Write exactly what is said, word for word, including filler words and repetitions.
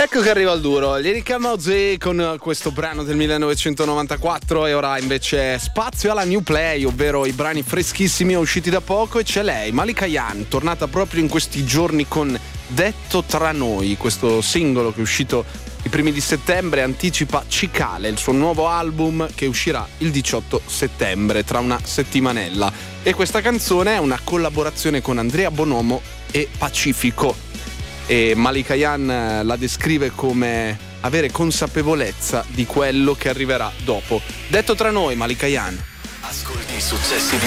Ecco che arriva il duro, Lyrica Mozzie con questo brano del millenovecentonovantaquattro e ora invece spazio alla New Play, ovvero i brani freschissimi usciti da poco, e c'è lei, Malika Ayane, tornata proprio in questi giorni con Detto tra noi, questo singolo che è uscito i primi di settembre, anticipa Cicale, il suo nuovo album che uscirà il diciotto settembre, tra una settimanella, e questa canzone è una collaborazione con Andrea Bonomo e Pacifico. E Malika Ayane la descrive come avere consapevolezza di quello che arriverà dopo. Detto tra noi, Malika Ayane. Ascolti i successi